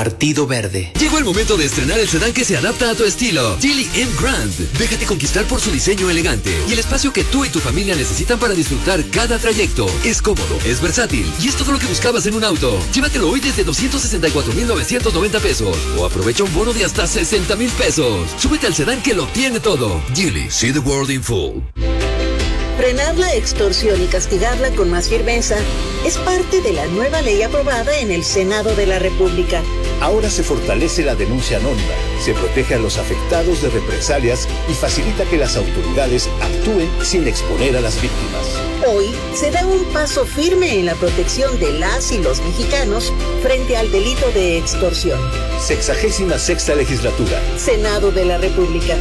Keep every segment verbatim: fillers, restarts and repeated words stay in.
Partido Verde. Llegó el momento de estrenar el sedán que se adapta a tu estilo. Geely M Grand. Déjate conquistar por su diseño elegante y el espacio que tú y tu familia necesitan para disfrutar cada trayecto. Es cómodo, es versátil y es todo lo que buscabas en un auto. Llévatelo hoy desde doscientos sesenta y cuatro mil novecientos noventa pesos o aprovecha un bono de hasta sesenta mil pesos. Súbete al sedán que lo tiene todo. Geely, see the world in full. Frenar la extorsión y castigarla con más firmeza es parte de la nueva ley aprobada en el Senado de la República. Ahora se fortalece la denuncia anónima, se protege a los afectados de represalias y facilita que las autoridades actúen sin exponer a las víctimas. Hoy se da un paso firme en la protección de las y los mexicanos frente al delito de extorsión. Sexagésima sexta legislatura. Senado de la República.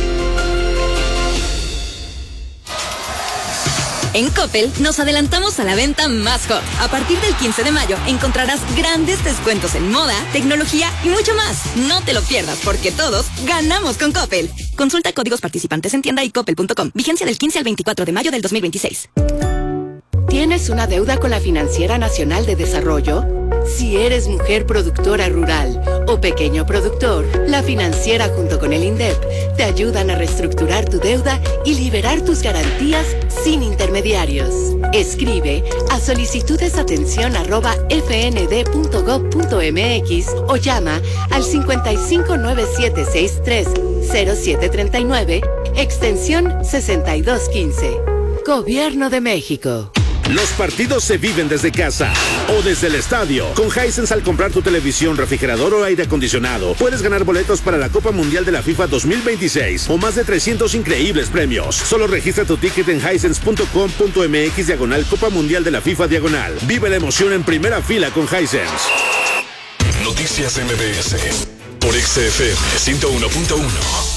En Coppel nos adelantamos a la venta más hot. A partir del quince de mayo encontrarás grandes descuentos en moda, tecnología y mucho más. No te lo pierdas porque todos ganamos con Coppel. Consulta códigos participantes en tienda y coppel punto com. Vigencia del quince al veinticuatro de mayo del dos mil veintiséis. ¿Tienes una deuda con la Financiera Nacional de Desarrollo? Si eres mujer productora rural o pequeño productor, la Financiera junto con el INDEP te ayudan a reestructurar tu deuda y liberar tus garantías sin intermediarios. Escribe a solicitudesatención arroba f n d punto gob punto m x o llama al cincuenta y cinco nueve siete sesenta y tres cero siete treinta y nueve, extensión sesenta y dos quince. Gobierno de México. Los partidos se viven desde casa o desde el estadio. Con Hisense, al comprar tu televisión, refrigerador o aire acondicionado, puedes ganar boletos para la Copa Mundial de la FIFA dos mil veintiséis o más de trescientos increíbles premios. Solo registra tu ticket en hisense punto com punto m x diagonal Copa Mundial de la FIFA diagonal. Vive la emoción en primera fila con Hisense. Noticias M B S por X F M ciento uno punto uno.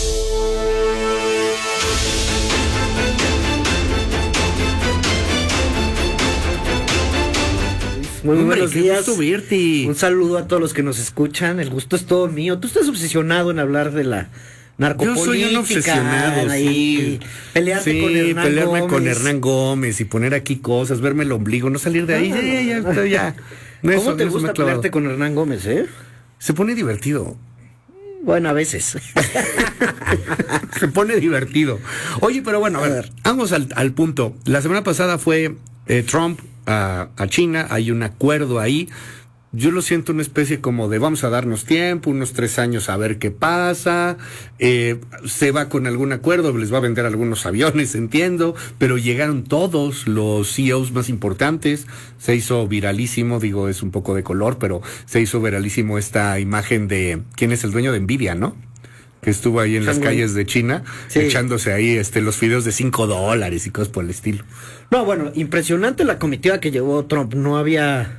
Muy Hombre, buenos qué días. gusto verte. Un saludo a todos los que nos escuchan. El gusto es todo mío. Tú estás obsesionado en hablar de la narcopolítica. Yo soy un obsesionado, ahí, sí. Pelearte sí, con Hernán pelearme Gómez. con Hernán Gómez y poner aquí cosas, verme el ombligo, no salir de ahí. No, no, ya, ya, no. ya, ya. ¿Cómo Eso, te eso me gusta ha clavado. pelearte con Hernán Gómez, eh? Se pone divertido. Bueno, a veces. Se pone divertido. Oye, pero bueno, a ver, a ver. vamos al, al punto. La semana pasada fue eh, Trump a, a China, hay un acuerdo ahí. Yo lo siento una especie como de vamos a darnos tiempo, unos tres años a ver qué pasa, eh, se va con algún acuerdo, les va a vender algunos aviones, entiendo, pero llegaron todos los C E Os más importantes, se hizo viralísimo, digo, es un poco de color, pero se hizo viralísimo esta imagen de quién es el dueño de Nvidia, ¿no? Que estuvo ahí en las calles de China, sí, echándose ahí este los videos de cinco dólares y cosas por el estilo. No, bueno, impresionante la comitiva que llevó Trump. No había...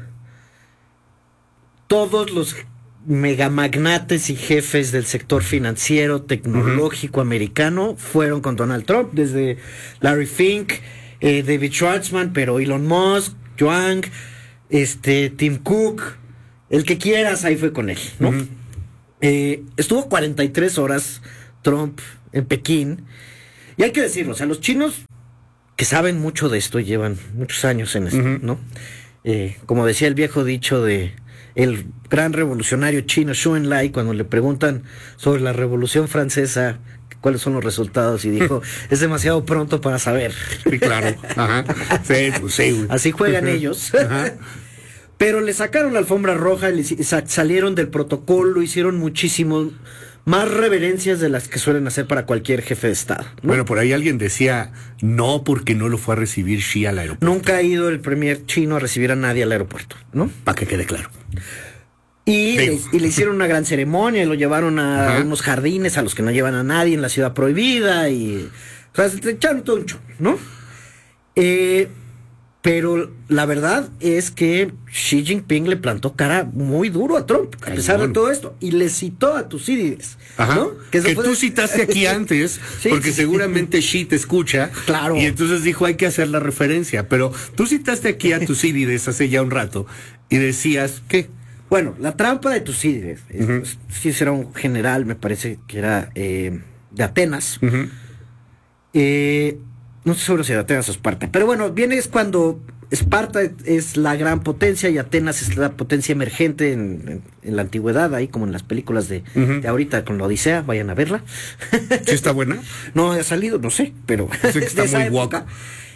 Todos los megamagnates y jefes del sector financiero, tecnológico, uh-huh. americano, fueron con Donald Trump, desde Larry Fink, eh, David Schwartzman, pero Elon Musk, Yuan, este, Tim Cook, el que quieras, ahí fue con él, ¿no? Uh-huh. Eh, estuvo cuarenta y tres horas Trump en Pekín, y hay que decirlo, o sea, los chinos que saben mucho de esto, llevan muchos años en esto, uh-huh. ¿no? Eh, como decía el viejo dicho de el gran revolucionario chino Xu Enlai, cuando le preguntan sobre la Revolución Francesa, cuáles son los resultados, y dijo, es demasiado pronto para saber. Sí, claro. Ajá. Sí, pues sí. Así juegan ellos. Ajá. Pero le sacaron la alfombra roja, le salieron del protocolo, hicieron muchísimo más reverencias de las que suelen hacer para cualquier jefe de Estado, ¿no? Bueno, por ahí alguien decía, no, porque no lo fue a recibir Xi al aeropuerto. Nunca ha ido el premier chino a recibir a nadie al aeropuerto, ¿no? Para que quede claro. Y le, y le hicieron una gran ceremonia, y lo llevaron a Ajá. unos jardines a los que no llevan a nadie en la ciudad prohibida, y o sea, se echaron todo un show, ¿no? Eh... Pero la verdad es que Xi Jinping le plantó cara muy duro a Trump, a pesar de todo esto, y le citó a Tucídides, ¿no? Que, que tú de... citaste aquí antes, sí, porque sí, seguramente sí. Xi te escucha, claro. Y entonces dijo, hay que hacer la referencia, pero tú citaste aquí a Tucídides hace ya un rato, y decías, ¿qué? Bueno, la trampa de Tucídides, uh-huh. sí será un general, me parece que era eh, de Atenas, uh-huh. eh... No estoy seguro si de Atenas o Esparta. Pero bueno, viene es cuando Esparta es la gran potencia y Atenas es la potencia emergente en, en, en la antigüedad, ahí como en las películas de, uh-huh. de ahorita con la Odisea, vayan a verla. ¿Sí está buena? No ha salido, no sé, pero sé que está de muy guapa.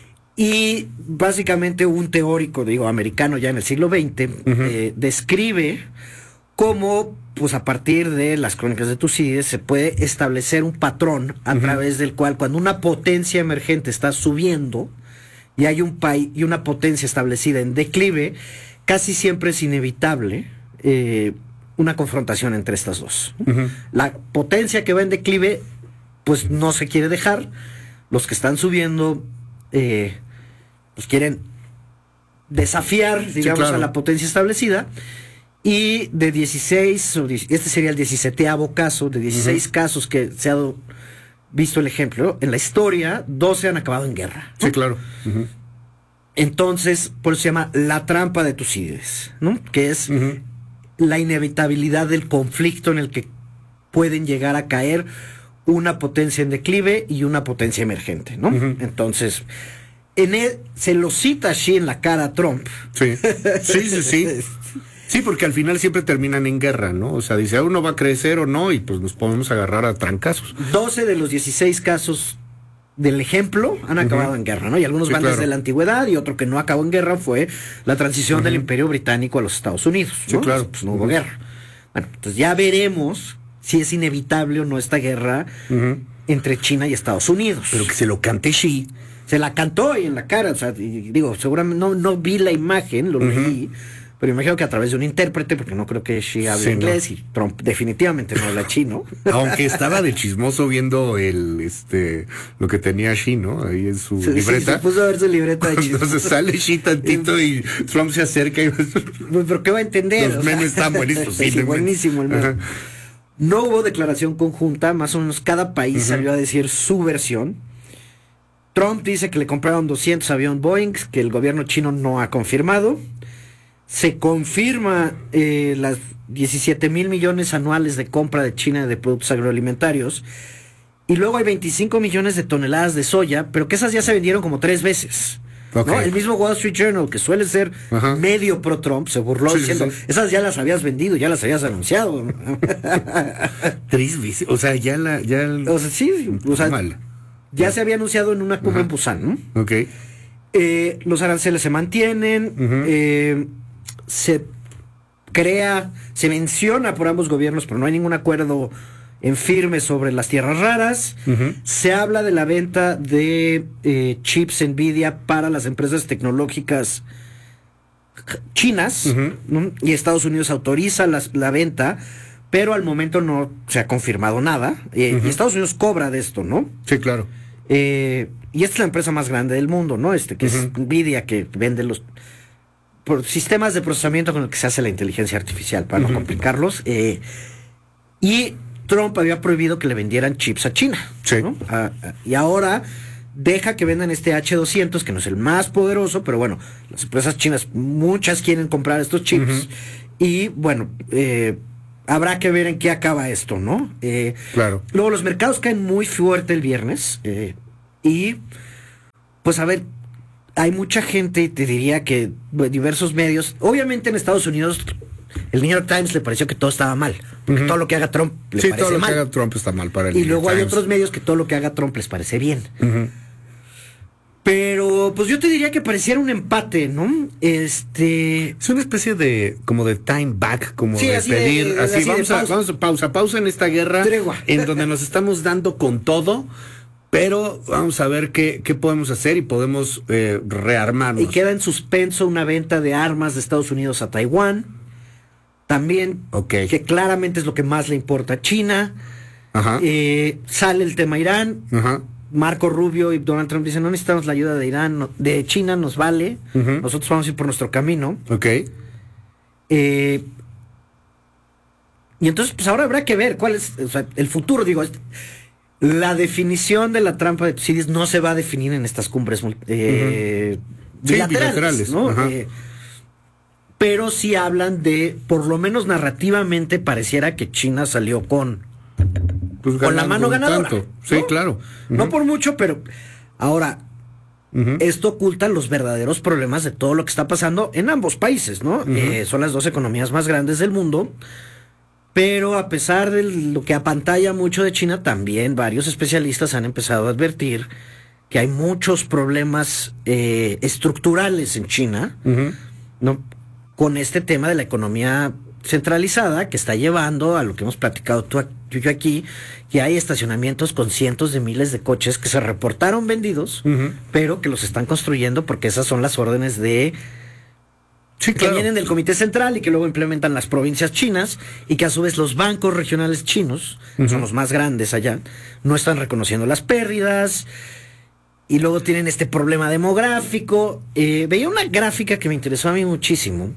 Y básicamente un teórico, digo, americano ya en el siglo veinte, uh-huh. eh, describe cómo, pues a partir de las crónicas de Tucídides, se puede establecer un patrón a uh-huh. través del cual cuando una potencia emergente está subiendo y hay un país y una potencia establecida en declive, casi siempre es inevitable eh, una confrontación entre estas dos. Uh-huh. La potencia que va en declive, pues no se quiere dejar. Los que están subiendo, eh, pues quieren desafiar, digamos, sí, claro. a la potencia establecida. Y de dieciséis, este sería el diecisiete caso, de dieciséis uh-huh. casos que se ha visto el ejemplo, en la historia, doce han acabado en guerra, ¿no? Sí, claro. Uh-huh. Entonces, por eso se llama la trampa de Tucídides, ¿no? Que es uh-huh. la inevitabilidad del conflicto en el que pueden llegar a caer una potencia en declive y una potencia emergente, ¿no? Uh-huh. Entonces, en él, se lo cita así en la cara a Trump. Sí, sí, sí, sí. Sí, porque al final siempre terminan en guerra, ¿no? O sea, dice, uno va a crecer o no, y pues nos podemos agarrar a trancazos. doce de los dieciséis casos del ejemplo han acabado uh-huh. en guerra, ¿no? Y algunos sí, van claro. desde la antigüedad, y otro que no acabó en guerra fue la transición uh-huh. del Imperio Británico a los Estados Unidos, ¿no? Sí, claro. Pues no hubo uh-huh. guerra. Bueno, entonces ya veremos si es inevitable o no esta guerra uh-huh. entre China y Estados Unidos. Pero que se lo cante Xi. Se la cantó ahí en la cara, o sea, y digo, seguramente no, no vi la imagen, lo uh-huh. leí, pero imagino que a través de un intérprete, porque no creo que Xi hable sí, inglés, no. y Trump definitivamente no habla chino. Aunque estaba de chismoso viendo el este lo que tenía Xi, ¿no? Ahí en su sí, libreta. Sí, se puso a ver su libreta de chismoso. Entonces sale Xi tantito y Trump se acerca y... ¿Pero qué va a entender? Los memes están buenísimos. Sí, sí, buenísimo el meme. No hubo declaración conjunta, más o menos cada país uh-huh. salió a decir su versión. Trump dice que le compraron doscientos aviones Boeing, que el gobierno chino no ha confirmado. Se confirma eh, las diecisiete mil millones anuales de compra de China de productos agroalimentarios. Y luego hay veinticinco millones de toneladas de soya, pero que esas ya se vendieron como tres veces. Okay. ¿No? El mismo Wall Street Journal, que suele ser uh-huh. medio pro Trump, se burló sí, diciendo, sí, sí. esas ya las habías vendido, ya las habías anunciado. Tres veces, o sea, ya la... Ya el... O sea, sí, o sea, mal. Ya uh-huh. se había anunciado en una cumbre uh-huh. en Busan, ¿no? Ok. Eh, los aranceles se mantienen, uh-huh. eh, se crea, se menciona por ambos gobiernos, pero no hay ningún acuerdo en firme sobre las tierras raras. Uh-huh. Se habla de la venta de eh, chips Nvidia para las empresas tecnológicas chinas, uh-huh. ¿no? Y Estados Unidos autoriza las, la venta, pero al momento no se ha confirmado nada. Eh, uh-huh. Y Estados Unidos cobra de esto, ¿no? Sí, claro. Eh, y esta es la empresa más grande del mundo, ¿no? Este, que uh-huh. es Nvidia, que vende los por sistemas de procesamiento con los que se hace la inteligencia artificial, para uh-huh. no complicarlos. Eh, y Trump había prohibido que le vendieran chips a China, sí. ¿no? A, a, y ahora deja que vendan este H doscientos, que no es el más poderoso, pero bueno, las empresas chinas, muchas quieren comprar estos chips. Uh-huh. Y bueno, eh, habrá que ver en qué acaba esto, ¿no? Eh, claro. Luego los mercados caen muy fuerte el viernes. Eh, y pues a ver, hay mucha gente, te diría que diversos medios, obviamente en Estados Unidos, el New York Times le pareció que todo estaba mal, porque uh-huh. todo lo que haga Trump le sí, parece todo lo mal. que haga Trump está mal para el Y New luego York hay Times. otros medios que todo lo que haga Trump les parece bien. Uh-huh. Pero pues yo te diría que pareciera un empate, ¿no? Este es una especie de como de time back, como sí, de así pedir, de, de, así, así vamos de a pausa. vamos a pausa, pausa en esta guerra Tregua. en donde nos estamos dando con todo. Pero vamos a ver qué, qué podemos hacer y podemos eh, rearmarnos. Y queda en suspenso una venta de armas de Estados Unidos a Taiwán. También, okay. que claramente es lo que más le importa a China. Ajá. Eh, sale el tema Irán. Ajá. Marco Rubio y Donald Trump dicen, no necesitamos la ayuda de Irán, no, de China nos vale. Uh-huh. Nosotros vamos a ir por nuestro camino. Ok. Eh, y entonces, pues ahora habrá que ver cuál es, o sea, el futuro, digo... La definición de la trampa de Tucídides no se va a definir en estas cumbres eh, uh-huh. sí, bilaterales, bilaterales, ¿no? Eh, pero sí hablan de, por lo menos narrativamente, pareciera que China salió con, pues con la mano ganadora. Tanto. Sí, ¿no? claro. Uh-huh. No por mucho, pero ahora, Uh-huh. Esto oculta los verdaderos problemas de todo lo que está pasando en ambos países, ¿no? Uh-huh. Eh, son las dos economías más grandes del mundo, pero a pesar de lo que apantalla mucho de China, también varios especialistas han empezado a advertir que hay muchos problemas eh, estructurales en China, uh-huh. ¿no? Con este tema de la economía centralizada que está llevando a lo que hemos platicado tú, tú y yo aquí, que hay estacionamientos con cientos de miles de coches que se reportaron vendidos, uh-huh. pero que los están construyendo porque esas son las órdenes de sí, que claro. vienen del Comité Central y que luego implementan las provincias chinas, y que a su vez los bancos regionales chinos, uh-huh. que son los más grandes allá, no están reconociendo las pérdidas. Y luego tienen este problema demográfico. Eh, veía una gráfica que me interesó a mí muchísimo,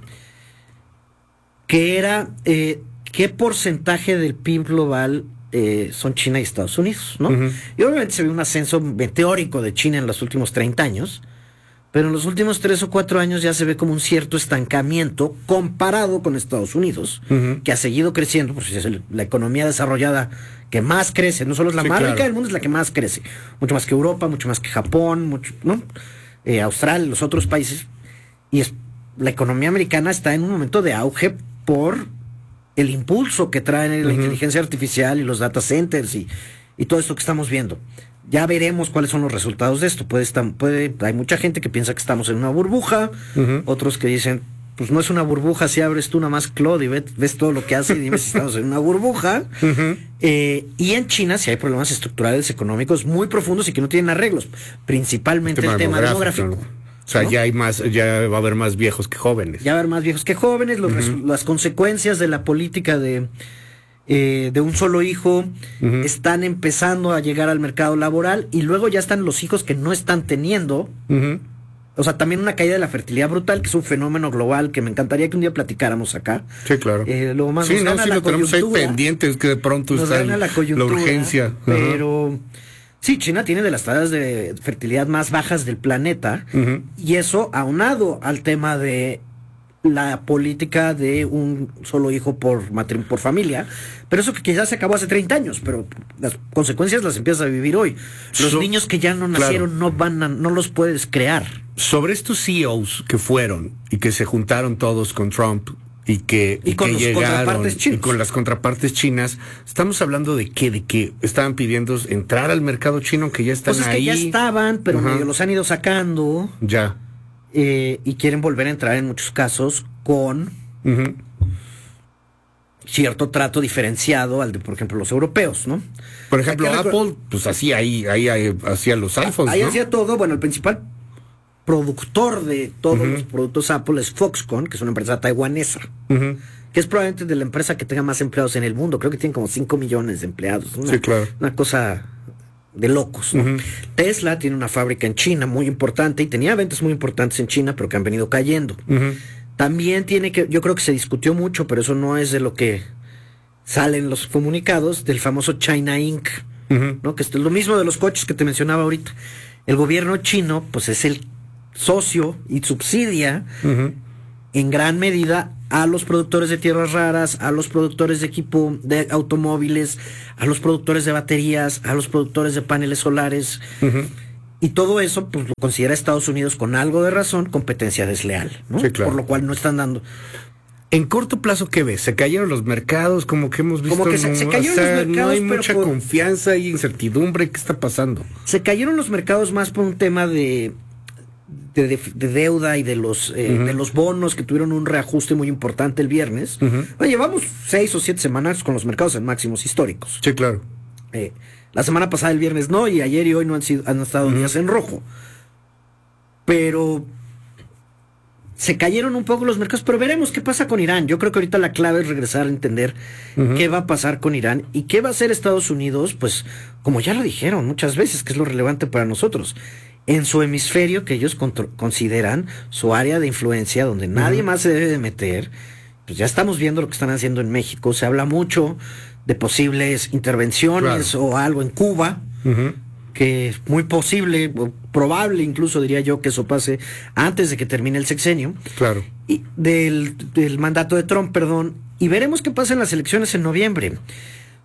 que era eh, qué porcentaje del P I B global eh, son China y Estados Unidos, ¿no? Uh-huh. Y obviamente se ve un ascenso meteórico de China en los últimos treinta años, pero en los últimos tres o cuatro años ya se ve como un cierto estancamiento comparado con Estados Unidos, uh-huh. que ha seguido creciendo, porque es la economía desarrollada que más crece, no solo es la sí, más claro. rica del mundo, es la que más crece, mucho más que Europa, mucho más que Japón, mucho, ¿no? Eh, Australia, los otros países, y es, la economía americana está en un momento de auge por el impulso que trae la uh-huh. inteligencia artificial y los data centers y, y todo esto que estamos viendo. Ya veremos cuáles son los resultados de esto. Puede estar, puede, hay mucha gente que piensa que estamos en una burbuja, uh-huh. otros que dicen, pues no es una burbuja, si abres tú nada más Claude y ves, ves todo lo que hace y dime si estamos en una burbuja. Uh-huh. Eh, y en China sí hay problemas estructurales económicos muy profundos y que no tienen arreglos, principalmente el tema, el tema demográfico. demográfico. O sea, ¿no? ya hay más, ya va a haber más viejos que jóvenes. Ya va a haber más viejos que jóvenes, los, uh-huh. las consecuencias de la política de... Eh, de un solo hijo uh-huh. están empezando a llegar al mercado laboral, y luego ya están los hijos que no están teniendo. Uh-huh. O sea, también una caída de la fertilidad brutal, que es un fenómeno global que me encantaría que un día platicáramos acá. Sí, claro. Eh, luego más sí, nos no, gana sí, la lo tenemos ahí pendiente, es que de pronto nos está gana el, la, la urgencia. Uh-huh. Pero sí, China tiene de las tasas de fertilidad más bajas del planeta, uh-huh. y eso aunado al tema de la política de un solo hijo por matrim- por familia, pero eso que quizás se acabó hace treinta años, pero las consecuencias las empiezas a vivir hoy. Los so, niños que ya no nacieron claro. no van a, no los puedes crear. Sobre estos C E Os que fueron y que se juntaron todos con Trump y que, y, y con que los llegaron contrapartes chinos. Y con las contrapartes chinas, estamos hablando de que de que estaban pidiendo entrar al mercado chino, que ya están pues es ahí. Que ya estaban, pero uh-huh. medio los han ido sacando. Ya. Eh, y quieren volver a entrar en muchos casos con uh-huh. cierto trato diferenciado al de, por ejemplo, los europeos, ¿no? Por ejemplo, Apple, recu- pues hacía ahí, ahí, ahí hacía los iPhones, ahí ¿no? hacía todo. Bueno, el principal productor de todos uh-huh. los productos Apple es Foxconn, que es una empresa taiwanesa, uh-huh. que es probablemente de la empresa que tenga más empleados en el mundo. Creo que tiene como cinco millones de empleados. Una, sí, claro. Una cosa de locos, ¿no? Uh-huh. Tesla tiene una fábrica en China muy importante y tenía ventas muy importantes en China, pero que han venido cayendo. Uh-huh. También tiene que, yo creo que se discutió mucho, pero eso no es de lo que salen los comunicados, del famoso China Incorporated, uh-huh. ¿no? Que es lo mismo de los coches que te mencionaba ahorita. El gobierno chino, pues es el socio y subsidia uh-huh. en gran medida a los productores de tierras raras, a los productores de equipo de automóviles, a los productores de baterías, a los productores de paneles solares. Uh-huh. Y todo eso, pues lo considera Estados Unidos, con algo de razón, competencia desleal, ¿no? Sí, claro. Por lo cual no están dando. En corto plazo, ¿qué ves? Se cayeron los mercados, como que hemos visto. Como que se, no, se cayeron o sea, los mercados, no hay pero mucha por, confianza y incertidumbre. ¿Qué está pasando? Se cayeron los mercados más por un tema de De, de, de deuda y de los eh, uh-huh. de los bonos, que tuvieron un reajuste muy importante el viernes. Uh-huh. Bueno, llevamos seis o siete semanas con los mercados en máximos históricos. Sí, claro. Eh, la semana pasada, el viernes no, y ayer y hoy no han sido han estado uh-huh. días en rojo. Pero se cayeron un poco los mercados, pero veremos qué pasa con Irán. Yo creo que ahorita la clave es regresar a entender uh-huh. qué va a pasar con Irán y qué va a hacer Estados Unidos, pues como ya lo dijeron muchas veces, que es lo relevante para nosotros. En su hemisferio, que ellos contro- consideran su área de influencia, donde nadie uh-huh. más se debe de meter, pues ya estamos viendo lo que están haciendo en México. Se habla mucho de posibles intervenciones claro. o algo en Cuba, uh-huh. que es muy posible, o probable incluso, diría yo, que eso pase antes de que termine el sexenio. Claro. Y del, del mandato de Trump, perdón, y veremos qué pasa en las elecciones en noviembre.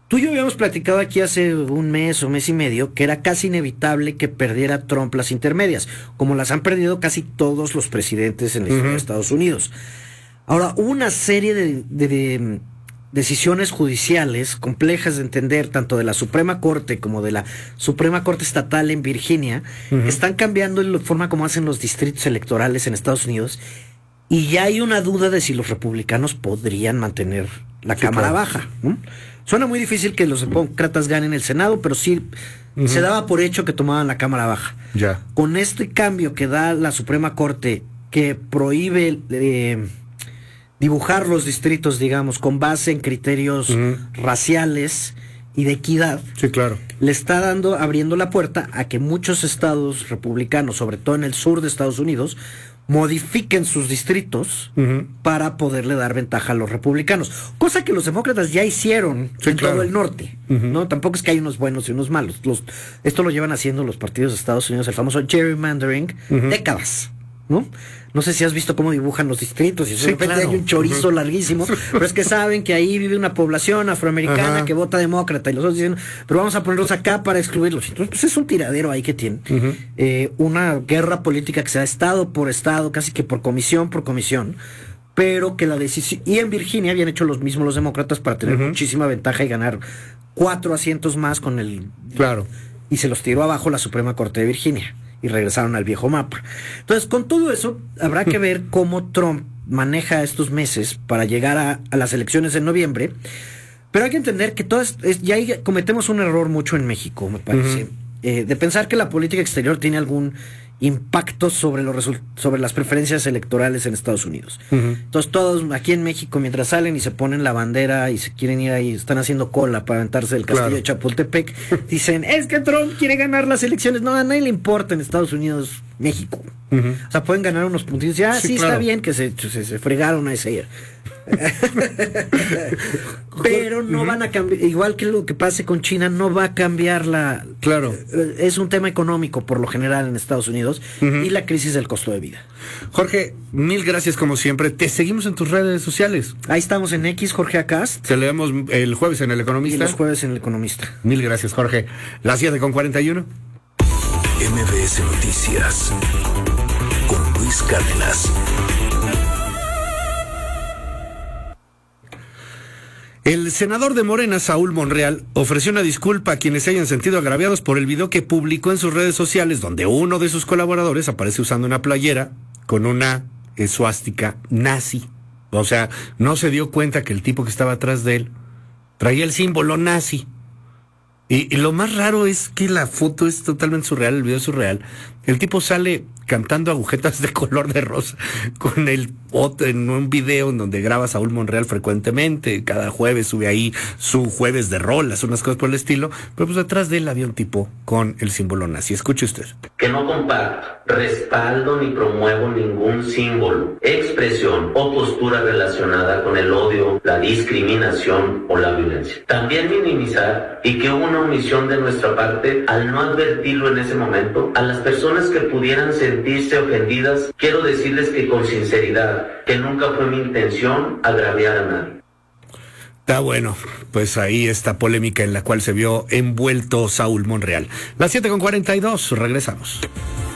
Tú y yo habíamos platicado aquí hace un mes o mes y medio que era casi inevitable que perdiera Trump las intermedias, como las han perdido casi todos los presidentes en la historia uh-huh. de Estados Unidos. Ahora, hubo una serie de, de, de decisiones judiciales complejas de entender, tanto de la Suprema Corte como de la Suprema Corte Estatal en Virginia, uh-huh. que están cambiando la forma como hacen los distritos electorales en Estados Unidos, y ya hay una duda de si los republicanos podrían mantener la sí, Cámara claro. Baja, ¿no? Suena muy difícil que los demócratas ganen el Senado, pero sí uh-huh. se daba por hecho que tomaban la Cámara Baja. Ya. Con este cambio que da la Suprema Corte, que prohíbe eh, dibujar los distritos, digamos, con base en criterios uh-huh. raciales y de equidad, sí, claro. le está dando, abriendo la puerta a que muchos estados republicanos, sobre todo en el sur de Estados Unidos, modifiquen sus distritos uh-huh. para poderle dar ventaja a los republicanos, cosa que los demócratas ya hicieron sí, en claro. todo el norte, uh-huh. no tampoco es que hay unos buenos y unos malos. Los, esto lo llevan haciendo los partidos de Estados Unidos, el famoso gerrymandering, uh-huh. décadas, ¿no? No sé si has visto cómo dibujan los distritos y sí, de repente claro. hay un chorizo uh-huh. larguísimo, pero es que saben que ahí vive una población afroamericana uh-huh. que vota demócrata y los otros dicen, pero vamos a ponerlos acá para excluirlos. Entonces pues es un tiradero ahí que tienen. Uh-huh. Eh, una guerra política que se da estado por estado, casi que por comisión por comisión, pero que la decisión... Y en Virginia habían hecho los mismos los demócratas para tener uh-huh. muchísima ventaja y ganar cuatro asientos más con el... Claro. Y se los tiró abajo la Suprema Corte de Virginia. Y regresaron al viejo mapa. Entonces, con todo eso, habrá que ver cómo Trump maneja estos meses para llegar a, a las elecciones en noviembre. Pero hay que entender que todas, es, ya hay, cometemos un error mucho en México, me parece, uh-huh. eh, de pensar que la política exterior tiene algún impacto sobre los result- sobre las preferencias electorales en Estados Unidos. Uh-huh. Entonces todos aquí en México, mientras salen y se ponen la bandera y se quieren ir ahí, están haciendo cola para aventarse del castillo claro. de Chapultepec, dicen, es que Trump quiere ganar las elecciones. No, a nadie le importa en Estados Unidos, México. Uh-huh. O sea, pueden ganar unos puntitos. Ya, sí, sí claro. está bien que se, se, se fregaron a ese ayer. Pero no uh-huh. van a cambiar, igual que lo que pase con China, no va a cambiar la... Claro. Es un tema económico por lo general en Estados Unidos uh-huh. y la crisis del costo de vida. Jorge, mil gracias como siempre. Te seguimos en tus redes sociales. Ahí estamos en X, Jorge Acast. Te leemos el jueves en El Economista. Y los jueves en El Economista. Mil gracias, Jorge. Las siete con cuarenta y uno. M B S Noticias con Luis Cárdenas. El senador de Morena, Saúl Monreal, ofreció una disculpa a quienes se hayan sentido agraviados por el video que publicó en sus redes sociales, donde uno de sus colaboradores aparece usando una playera con una esvástica nazi. O sea, no se dio cuenta que el tipo que estaba atrás de él traía el símbolo nazi. Y, y lo más raro es que la foto es totalmente surreal, el video es surreal. El tipo sale cantando agujetas de color de rosa con el otro en un video en donde graba Saúl Monreal frecuentemente. Cada jueves sube ahí su jueves de rolas, unas cosas por el estilo. Pero pues detrás de él había un tipo con el símbolo nazi. Escuche usted. Que no comparto, respaldo ni promuevo ningún símbolo, expresión o postura relacionada con el odio, la discriminación o la violencia. También minimizar y que hubo una omisión de nuestra parte al no advertirlo en ese momento a las personas que pudieran sentirse ofendidas. Quiero decirles que con sinceridad, que nunca fue mi intención agraviar a nadie. Está bueno, pues ahí esta polémica en la cual se vio envuelto Saúl Monreal. Las siete con cuarenta y dos, regresamos.